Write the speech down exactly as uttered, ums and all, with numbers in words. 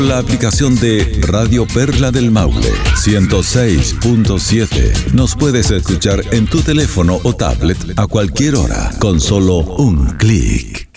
La aplicación de Radio Perla del Maule ciento seis punto siete. Nos puedes escuchar en tu teléfono o tablet a cualquier hora con solo un clic.